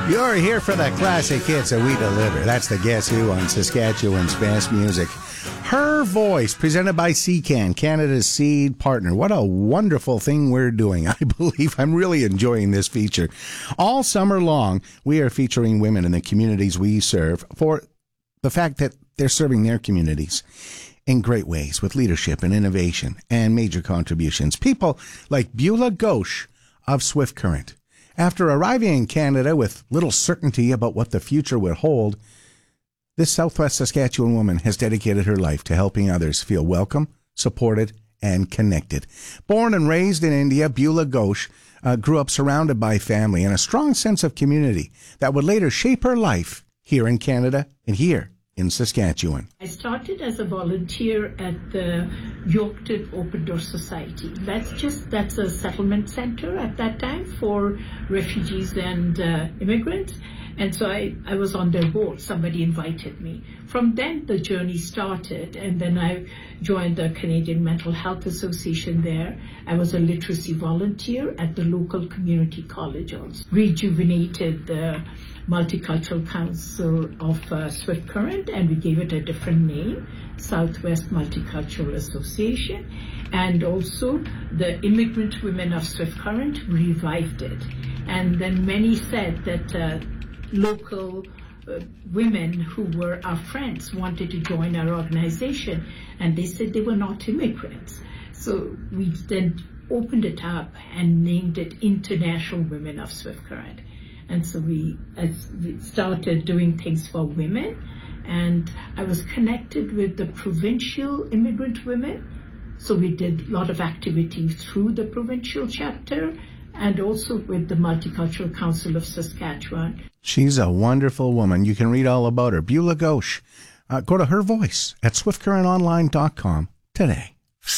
You're here for the classic hits that we deliver. That's the Guess Who on Saskatchewan's best music. Her Voice, presented by CCAN, Canada's seed partner. What a wonderful thing we're doing. I believe I'm really enjoying this feature. All summer long, we are featuring women in the communities we serve for the fact that they're serving their communities in great ways with leadership and innovation and major contributions. People like Beulah Ghosh of Swift Current. After arriving in Canada with little certainty about what the future would hold, this Southwest Saskatchewan woman has dedicated her life to helping others feel welcome, supported, and connected. Born and raised in India, Beulah Ghosh grew up surrounded by family and a strong sense of community that would later shape her life here in Canada and here in Saskatchewan. I started as a volunteer at the Yorkton Open Door Society. That's a settlement center at that time for refugees and immigrants. And so I was on their board. Somebody invited me. From then, the journey started, and then I joined the Canadian Mental Health Association there. I was a literacy volunteer at the local community college also. Rejuvenated the Multicultural Council of Swift Current, and we gave it a different name, Southwest Multicultural Association. And also the Immigrant Women of Swift Current revived it. And then many said that local women who were our friends wanted to join our organization, and they said they were not immigrants. So we then opened it up and named it International Women of Swift Current. And so we started doing things for women, and I was connected with the provincial immigrant women. So we did a lot of activities through the provincial chapter and also with the Multicultural Council of Saskatchewan. She's a wonderful woman. You can read all about her. Beulah Ghosh. Go to Her Voice at swiftcurrentonline.com today.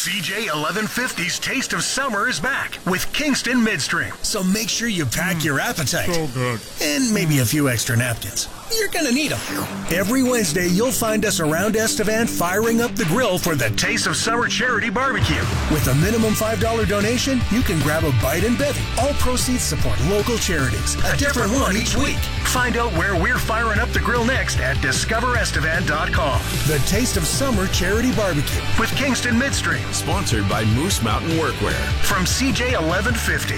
CJ 1150's Taste of Summer is back with Kingston Midstream. So make sure you pack your appetite. So good. And maybe a few extra napkins. You're going to need them. Every Wednesday, you'll find us around Estevan firing up the grill for the Taste of Summer Charity Barbecue. With a minimum $5 donation, you can grab a bite and bevy. All proceeds support local charities. A different one each week. Find out where we're firing up the grill next at discoverestevan.com. The Taste of Summer Charity Barbecue with Kingston Midstream. Sponsored by Moose Mountain Workwear. From CJ 1150.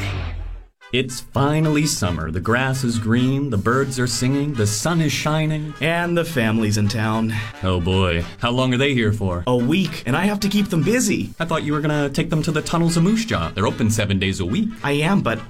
It's finally summer. The grass is green, the birds are singing, the sun is shining. And the family's in town. Oh boy, how long are they here for? A week, and I have to keep them busy. I thought you were gonna take them to the Tunnels of Moose Jaw. They're open 7 days a week. I am, but